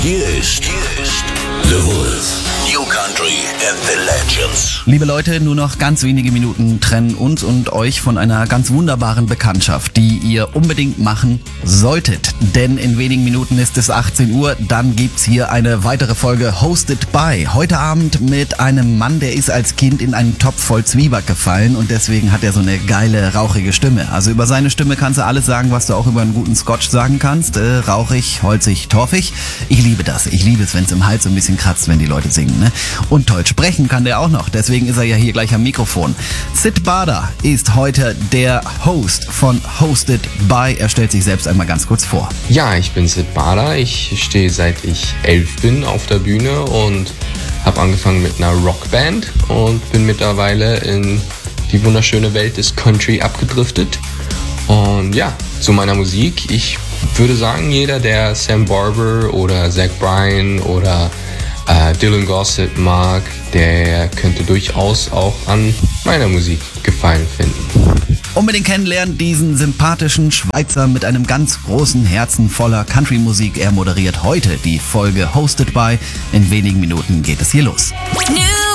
Hier ist The Wolf. New Country and the Legends. Liebe Leute, nur noch ganz wenige Minuten trennen uns und euch von einer ganz wunderbaren Bekanntschaft, die ihr unbedingt machen solltet. Denn in wenigen Minuten ist es 18 Uhr, dann gibt's hier eine weitere Folge Hosted by. Heute Abend mit einem Mann, der ist als Kind in einen Topf voll Zwieback gefallen und deswegen hat er so eine geile, rauchige Stimme. Also über seine Stimme kannst du alles sagen, was du auch über einen guten Scotch sagen kannst. Rauchig, holzig, torfig. Ich liebe das. Ich liebe es, wenn es im Hals so ein bisschen kratzt, wenn die Leute singen. Ne? Und toll sprechen kann der auch noch. Deswegen ist er ja hier gleich am Mikrofon. Syd Barner ist heute der Host von Hosted by. Er stellt sich selbst einmal ganz kurz vor. Ja, ich bin Syd Barner. Ich stehe seit ich 11 bin auf der Bühne und habe angefangen mit einer Rockband und bin mittlerweile in die wunderschöne Welt des Country abgedriftet. Und ja, zu meiner Musik. Ich würde sagen, jeder, der Sam Barber oder Zach Bryan oder Dylan Gossett mag, der könnte durchaus auch an meiner Musik Gefallen finden. Unbedingt kennenlernen diesen sympathischen Schweizer mit einem ganz großen Herzen voller Country-Musik. Er moderiert heute die Folge Hosted by. In wenigen Minuten geht es hier los. New